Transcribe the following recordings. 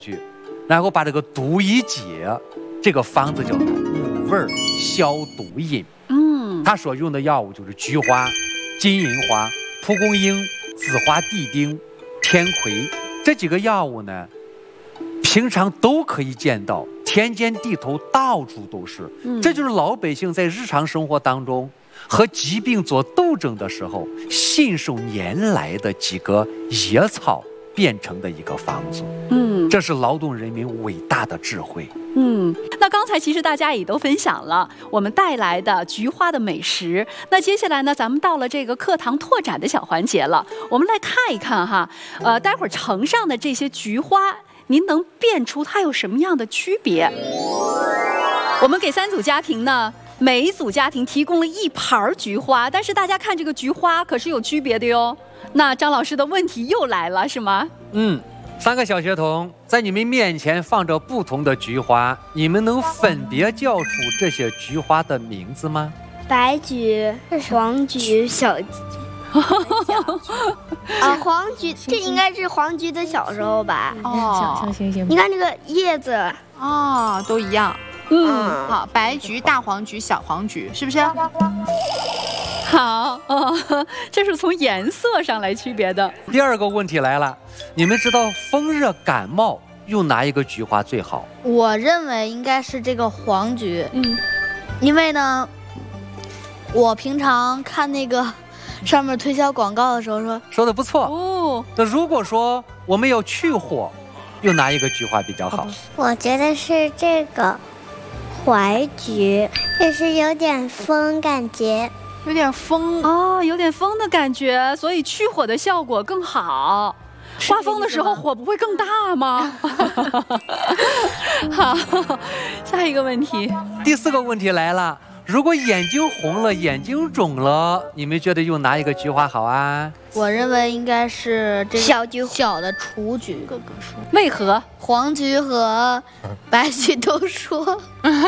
去，然后把这个毒一解，这个方子叫做五味消毒饮。他所用的药物就是菊花、金银花、蒲公英、紫花地丁、天葵这几个药物呢，平常都可以见到，田间地头到处都是。这就是老百姓在日常生活当中和疾病做斗争的时候，信手拈来的几个野草变成的一个方子。这是劳动人民伟大的智慧。 那刚才其实大家也都分享了我们带来的菊花的美食。那接下来呢，咱们到了这个课堂拓展的小环节了，我们来看一看哈，待会儿呈上的这些菊花，您能辨出它有什么样的区别？我们给3组家庭呢，每一组家庭提供了1盘菊花，但是大家看这个菊花可是有区别的哟。那张老师的问题又来了，是吗 ？3个小学童在你们面前放着不同的菊花，你们能分别叫出这些菊花的名字吗？ 白菊、黄菊、小菊。黄菊，这应该是黄菊的小时候吧？ 行， 你看这个叶子， 都一样。好，白菊、大黄菊、小黄菊，是不是？ 好，这是从颜色上来区别的。 第2个问题来了，你们知道风热感冒用哪一个菊花最好？ 我认为应该是这个黄菊。因为呢，我平常看那个上面推销广告的时候说的不错那如果说我们要去火，用哪一个菊花比较好？ 我觉得是这个槐菊，就是有点风感觉。 有点风有点风的感觉，所以去火的效果更好。刮风的时候火不会更大吗？好，下一个问题。 第4个问题来了，如果眼睛红了、眼睛肿了，你们觉得用哪一个菊花好啊？ 我认为应该是这个小的雏菊。 为何？ 黄菊和白菊都说。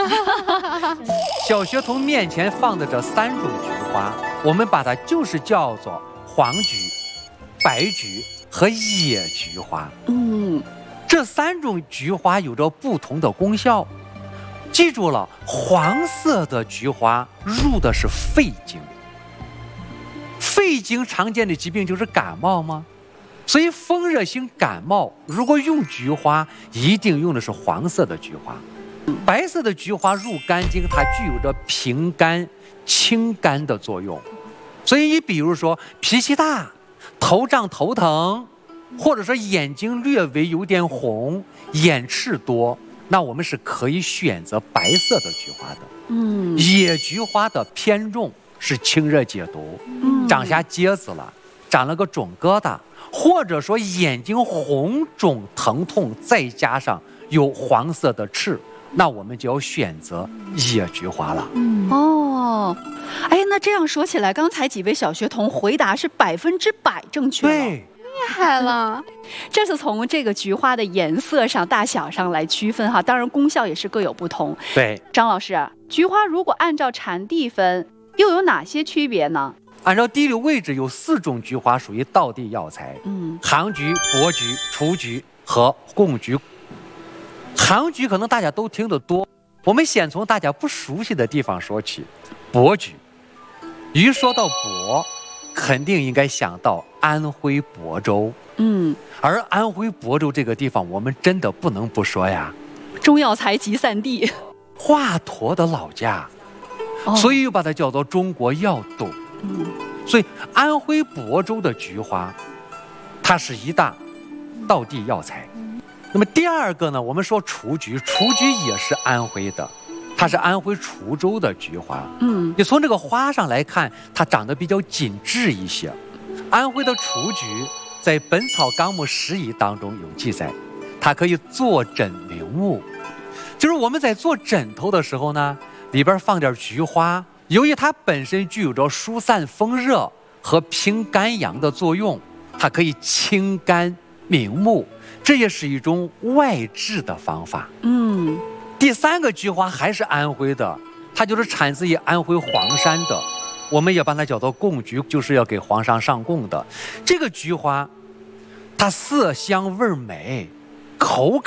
小学童面前放的这3种菊花，我们把它就是叫做黄菊、白菊和野菊花。这3种菊花有着不同的功效。记住了，黄色的菊花入的是肺经。肺经常见的疾病就是感冒吗？所以风热性感冒如果用菊花，一定用的是黄色的菊花。白色的菊花入肝经，它具有着平肝清肝的作用。所以你比如说脾气大、头胀头疼，或者说眼睛略微有点红、眼赤多，那我们是可以选择白色的菊花的。野菊花的偏重是清热解毒，长下疖子了，长了个肿疙瘩，或者说眼睛红肿疼痛，再加上有黄色的赤，那我们就要选择野菊花了。 那这样说起来，刚才几位小学童回答是100%正确了。 对， 厉害了！这是从这个菊花的颜色上、大小上来区分哈，当然功效也是各有不同。 对， 张老师，菊花如果按照产地分，又有哪些区别呢？ 按照地理位置，有4种菊花属于道地药材。杭菊、柏菊、雏菊和贡菊。杭菊可能大家都听得多，我们先从大家不熟悉的地方说起。柏菊，一说到柏，肯定应该想到安徽亳州。而安徽亳州这个地方，我们真的不能不说呀， 中药材集散地， 华佗的老家，所以又把它叫做中国药都。所以安徽亳州的菊花，它是一大道地药材。那么第2个呢，我们说雏菊，雏菊也是安徽的，它是安徽滁州的菊花。你从这个花上来看，它长得比较紧致一些。安徽的雏菊在《本草纲目拾遗》当中有记载，它可以坐枕明目，就是我们在做枕头的时候呢，里边放点菊花，由于它本身具有着疏散风热和平肝阳的作用，它可以清肝明目，这也是一种外治的方法。第3个菊花还是安徽的，它就是产自于安徽黄山的，我们也把它叫做贡菊，就是要给皇上上贡的。这个菊花，它色香味美，口感